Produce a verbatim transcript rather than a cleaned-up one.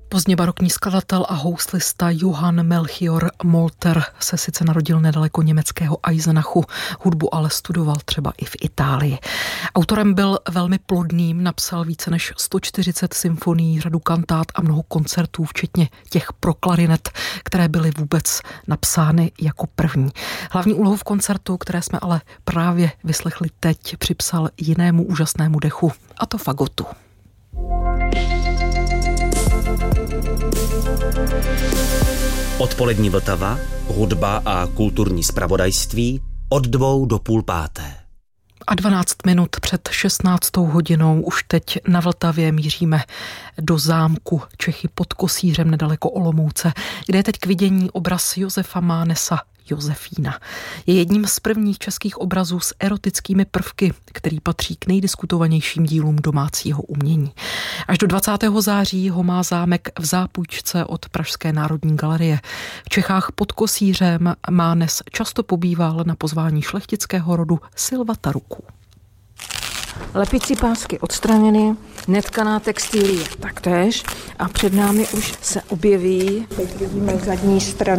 Pozdně barokní skladatel a houslista Johann Melchior Molter se sice narodil nedaleko německého Eisenachu, hudbu ale studoval třeba i v Itálii. Autorem byl velmi plodným, napsal více než sto čtyřicet symfonií, řadu kantát a mnoho koncertů, včetně těch pro klarinet, které byly vůbec napsány jako první. Hlavní úlohu v koncertu, které jsme ale právě vyslechli teď, připsal jinému úžasnému dechu, a to fagotu. Odpolední Vltava, hudba a kulturní zpravodajství od dvou do půl páté. A dvanáct minut před šestnáctou hodinou už teď na Vltavě míříme do zámku Čechy pod Kosířem nedaleko Olomouce, kde je teď k vidění obraz Josefa Mánesa Josefína. Je jedním z prvních českých obrazů s erotickými prvky, který patří k nejdiskutovanějším dílům domácího umění. Až do dvacátého září ho má zámek v zápůjčce od Pražské národní galerie. V Čechách pod Kosířem Mánes často pobýval na pozvání šlechtického rodu Silvataruků. Lepicí pásky odstraněny, netkaná textilie taktéž a před námi už se objeví, teď vidíme zadní stranu